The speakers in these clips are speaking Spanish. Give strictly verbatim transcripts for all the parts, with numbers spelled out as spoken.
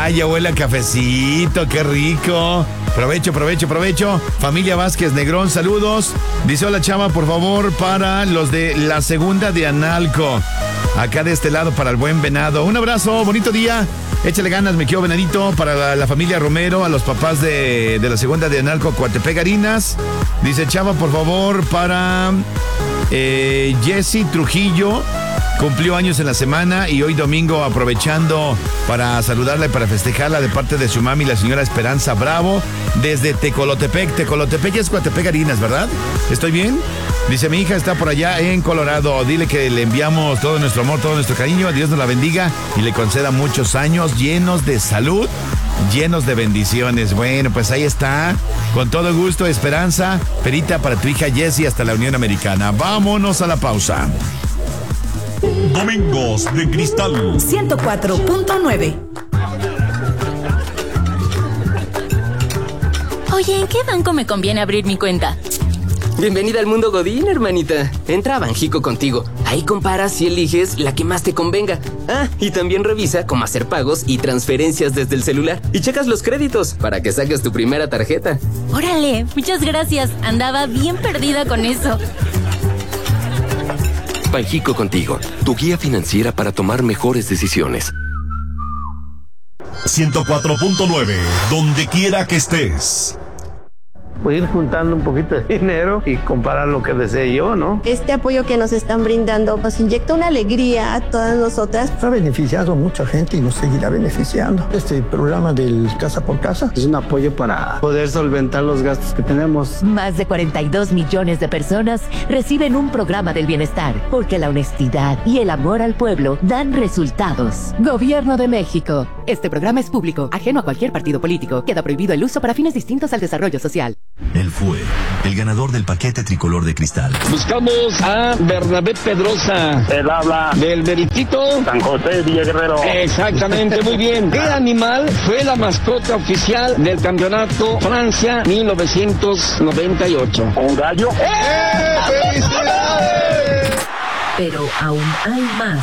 Ay, abuela, cafecito, qué rico. Provecho, provecho, provecho. Familia Vázquez Negrón, saludos. Dice, hola, Chava, por favor, para los de la segunda de Analco. Acá de este lado para el buen Venado. Un abrazo, bonito día. Échale ganas, me quiero Venadito. Para la, la familia Romero, a los papás de, de la segunda de Analco, Coatepec Harinas. Dice, Chava, por favor, para eh, Jessy Trujillo. Cumplió años en la semana y hoy domingo, aprovechando para saludarla y para festejarla de parte de su mami, la señora Esperanza Bravo, desde Tecolotepec. Tecolotepec es Coatepec Harinas, ¿verdad? ¿Estoy bien? Dice, mi hija está por allá en Colorado. Dile que le enviamos todo nuestro amor, todo nuestro cariño. Dios nos la bendiga y le conceda muchos años llenos de salud, llenos de bendiciones. Bueno, pues ahí está. Con todo gusto, Esperanza. Perita para tu hija Jessie hasta la Unión Americana. Vámonos a la pausa. Domingos de Cristal ciento cuatro punto nueve. Oye, ¿en qué banco me conviene abrir mi cuenta? Bienvenida al mundo Godín, hermanita. Entra a Banjico contigo. Ahí comparas y eliges la que más te convenga. Ah, y también revisa cómo hacer pagos y transferencias desde el celular. Y checas los créditos para que saques tu primera tarjeta. Órale, muchas gracias. Andaba bien perdida con eso. Banjico contigo, tu guía financiera para tomar mejores decisiones. ciento cuatro punto nueve, donde quiera que estés. Voy a ir juntando un poquito de dinero y comparar lo que desee yo, ¿no? Este apoyo que nos están brindando nos inyecta una alegría a todas nosotras. Ha beneficiado a mucha gente y nos seguirá beneficiando. Este programa del Casa por Casa es un apoyo para poder solventar los gastos que tenemos. Más de cuarenta y dos millones de personas reciben un programa del bienestar, porque la honestidad y el amor al pueblo dan resultados. Gobierno de México. Este programa es público, ajeno a cualquier partido político. Queda prohibido el uso para fines distintos al desarrollo social. Él fue el ganador del paquete tricolor de cristal. Buscamos a Bernabé Pedrosa. Él habla del Veritito San José Villa Guerrero. Exactamente, muy bien. ¿Qué animal fue la mascota oficial del campeonato Francia mil novecientos noventa y ocho? ¿Un gallo? ¡Eh! ¡Felicidades! Pero aún hay más.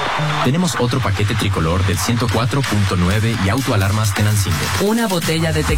Tenemos otro paquete tricolor del ciento cuatro punto nueve y autoalarmas Tenancingo. Una botella de tequila